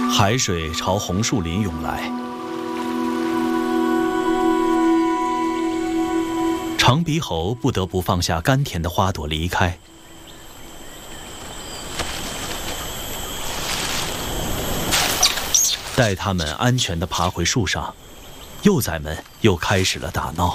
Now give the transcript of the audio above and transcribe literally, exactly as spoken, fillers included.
海水朝红树林涌来，长鼻猴不得不放下甘甜的花朵离开。待它们安全地爬回树上，幼崽们又开始了打闹。